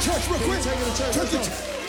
church real quick. Take it to church. Church, Let's go.